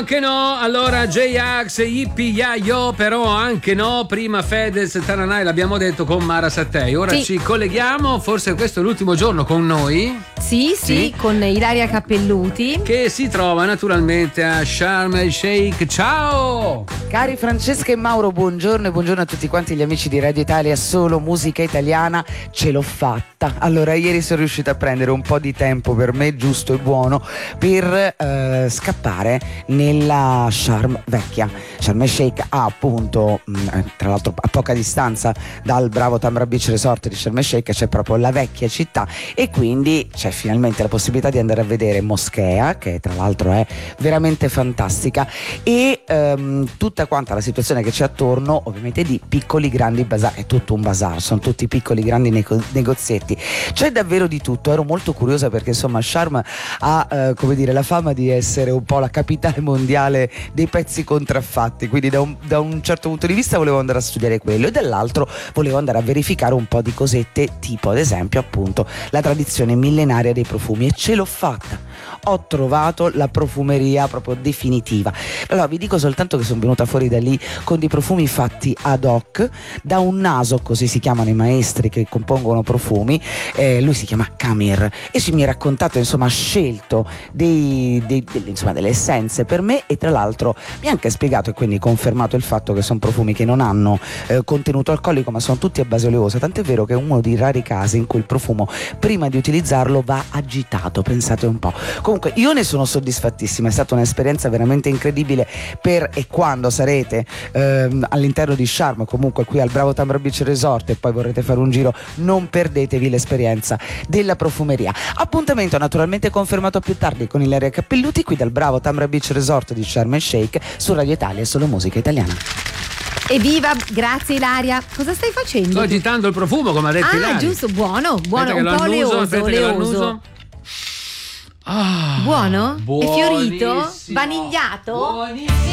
anche no. Allora J-Ax, Yippee Yayo, però anche no. Prima Fedez, Tananai, l'abbiamo detto, con Mara Sattei. Ora sì. Ci colleghiamo, forse questo è l'ultimo giorno con noi. Sì, con Ilaria Cappelluti, che si trova naturalmente a Sharm el Sheikh. Ciao! Cari Francesca e Mauro, buongiorno e buongiorno a tutti quanti gli amici di Radio Italia, solo musica italiana, ce l'ho fatta. Allora, ieri sono riuscita a prendere un po' di tempo per me, giusto e buono, per scappare nella Sharm vecchia. Sharm el Sheikh ha appunto, tra l'altro a poca distanza dal bravo Tamra Beach Resort di Sharm el Sheikh, c'è proprio la vecchia città e quindi c'è finalmente la possibilità di andare a vedere Moschea, che tra l'altro è veramente fantastica, e tutta quanta la situazione che c'è attorno, ovviamente di piccoli grandi bazar. È tutto un bazar, sono tutti piccoli grandi negozietti, c'è davvero di tutto. Ero molto curiosa perché insomma Sharm ha come dire la fama di essere un po' la capitale mondiale dei pezzi contraffatti, quindi da un certo punto di vista volevo andare a studiare quello, e dall'altro volevo andare a verificare un po' di cosette, tipo ad esempio appunto la tradizione millenaria dei profumi, e ce l'ho fatta. Ho trovato la profumeria proprio definitiva. Allora vi dico soltanto che sono venuta fuori da lì con dei profumi fatti ad hoc da un naso, così si chiamano i maestri che compongono profumi, lui si chiama Kamir, e si mi ha raccontato, insomma, ha scelto delle essenze per me, e tra l'altro mi ha anche spiegato e quindi confermato il fatto che sono profumi che non hanno contenuto alcolico, ma sono tutti a base oleosa, tant'è vero che è uno dei rari casi in cui il profumo prima di utilizzarlo va agitato, pensate un po'. Comunque io ne sono soddisfattissima, è stata un'esperienza veramente incredibile. Per e quando sarete all'interno di Sharm, comunque qui al bravo Tamra Beach Resort, e poi vorrete fare un giro, non perdetevi l'esperienza della profumeria. Appuntamento naturalmente confermato più tardi con Ilaria Cappelluti qui dal bravo Tamra Beach Resort di Sharm el Sheikh su Radio Italia, solo musica italiana. Evviva, grazie Ilaria. Cosa stai facendo? Sto agitando il profumo, come ha detto Ilaria. Giusto, buono, un po' aspetta oleoso. Buono? È fiorito? Buonissimo. Vanigliato? Buonissimo.